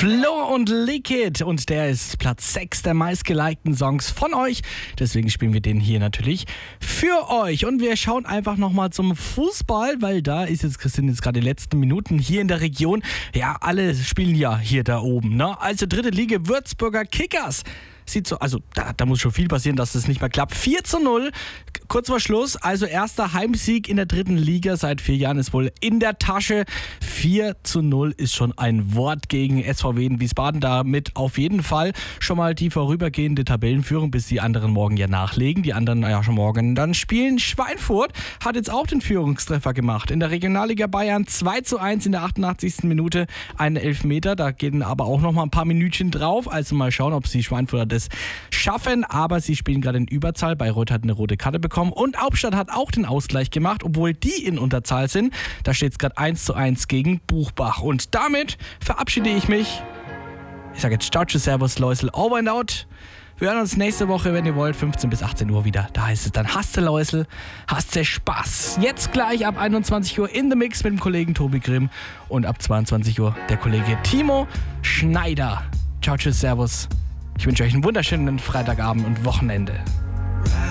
Flo und Liquid und der ist Platz 6 der meistgelikten Songs von euch. Deswegen spielen wir den hier natürlich für euch. Und wir schauen einfach nochmal zum Fußball, weil sind jetzt gerade die letzten Minuten hier in der Region. Ja, alle spielen ja hier da oben, ne? Also dritte Liga Würzburger Kickers. Sieht so, also da muss schon viel passieren, dass das nicht mehr klappt. 4:0, kurz vor Schluss, also erster Heimsieg in der dritten Liga seit 4 Jahren ist wohl in der Tasche. 4:0 ist schon ein Wort gegen SVW in Wiesbaden. Damit auf jeden Fall schon mal die vorübergehende Tabellenführung, bis die anderen morgen ja nachlegen. Die anderen ja schon morgen dann spielen. Schweinfurt hat jetzt auch den Führungstreffer gemacht. In der Regionalliga Bayern 2:1 in der 88. Minute einen Elfmeter. Da gehen aber auch noch mal ein paar Minütchen drauf. Also mal schauen, ob sie Schweinfurter das schaffen, aber sie spielen gerade in Überzahl. Bayreuth hat eine rote Karte bekommen und Hauptstadt hat auch den Ausgleich gemacht, obwohl die in Unterzahl sind. Da steht es gerade 1:1 gegen Buchbach und damit verabschiede ich mich. Ich sage jetzt ciao, tschüss, servus, Läusel, over and out. Wir hören uns nächste Woche, wenn ihr wollt, 15 bis 18 Uhr wieder. Da heißt es dann, hast du Läusel, hast du Spaß. Jetzt gleich ab 21 Uhr in the Mix mit dem Kollegen Tobi Grimm und ab 22 Uhr der Kollege Timo Schneider. Ciao, tschüss, servus. Ich wünsche euch einen wunderschönen Freitagabend und Wochenende.